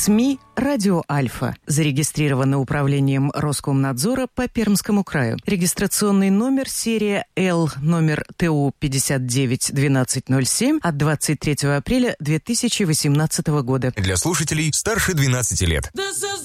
СМИ «Радио Альфа». Зарегистрировано управлением Роскомнадзора по Пермскому краю. Регистрационный номер серия Л, номер ТУ 591207 от 23 апреля 2018 года. Для слушателей старше 12 лет.